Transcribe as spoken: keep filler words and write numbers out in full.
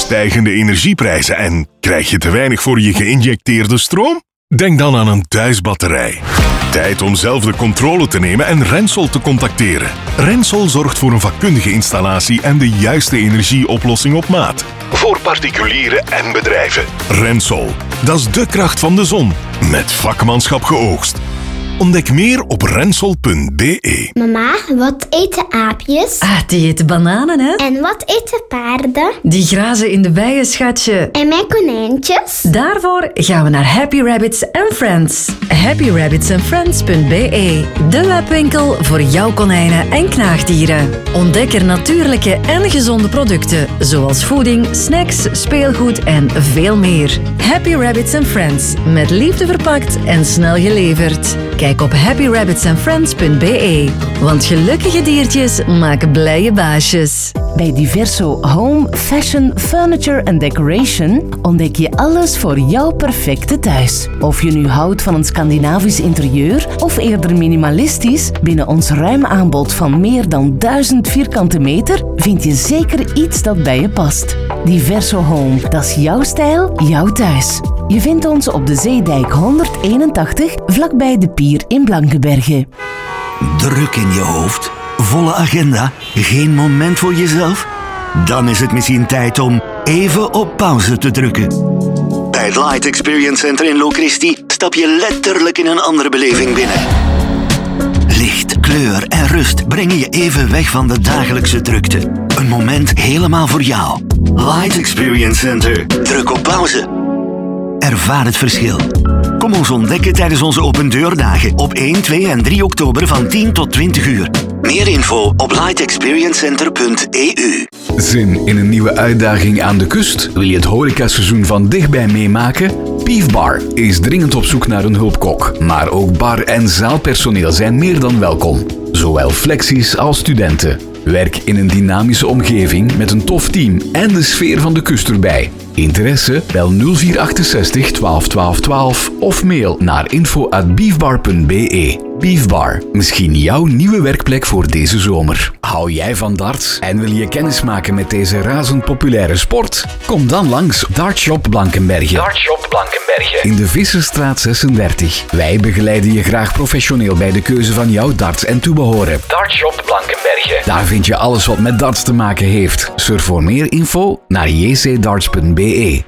stijgende energieprijzen en krijg je te weinig voor je geïnjecteerde stroom? Denk dan aan een thuisbatterij. Tijd om zelf de controle te nemen en Rensol te contacteren. Rensol zorgt voor een vakkundige installatie en de juiste energieoplossing op maat. Voor particulieren en bedrijven. Rensol, dat is de kracht van de zon. Met vakmanschap geoogst. Ontdek meer op rensol punt b e. Mama, wat eten aapjes? Ah, die eten bananen, hè? En wat eten paarden? Die grazen in de bijen, schatje. En mijn konijntjes? Daarvoor gaan we naar Happy Rabbits and Friends. happy rabbits and friends punt b e. De webwinkel voor jouw konijnen en knaagdieren. Ontdek er natuurlijke en gezonde producten, zoals voeding, snacks, speelgoed en veel meer. Happy Rabbits and Friends, met liefde verpakt en snel geleverd. Kijk op happy rabbits and friends punt b e, want gelukkige diertjes maken blije baasjes. Bij Diverso Home, Fashion, Furniture en Decoration ontdek je alles voor jouw perfecte thuis. Of je nu houdt van een Scandinavisch interieur of eerder minimalistisch, binnen ons ruim aanbod van meer dan duizend vierkante meter vind je zeker iets dat bij je past. Diverso Home, dat is jouw stijl, jouw thuis. Je vindt ons op de Zeedijk honderdeenentachtig, vlakbij de pier in Blankenberge. Druk in je hoofd? Volle agenda? Geen moment voor jezelf? Dan is het misschien tijd om even op pauze te drukken. Bij het Light Experience Center in Locristi stap je letterlijk in een andere beleving binnen. Licht, kleur en rust brengen je even weg van de dagelijkse drukte. Een moment helemaal voor jou. Light Experience Center. Druk op pauze. Ervaar het verschil. Kom ons ontdekken tijdens onze opendeurdagen op één, twee en drie oktober van tien tot twintig uur. Meer info op light experience center punt e u. Zin in een nieuwe uitdaging aan de kust? Wil je het horecaseizoen van dichtbij meemaken? Beef Bar is dringend op zoek naar een hulpkok. Maar ook bar- en zaalpersoneel zijn meer dan welkom. Zowel flexies als studenten. Werk in een dynamische omgeving met een tof team en de sfeer van de kust erbij. Interesse? Bel nul vier achtenzestig twaalf twaalf twaalf of mail naar info at beefbar punt b e. Beefbar, misschien jouw nieuwe werkplek voor deze zomer. Hou jij van darts en wil je kennis maken met deze razend populaire sport? Kom dan langs Dartshop Blankenberge. Dartshop Blankenberge. In de Visserstraat zesendertig. Wij begeleiden je graag professioneel bij de keuze van jouw darts en toebehoren. Dartshop Blankenberge. Daar vind je alles wat met darts te maken heeft. Surf voor meer info naar j c darts punt b e.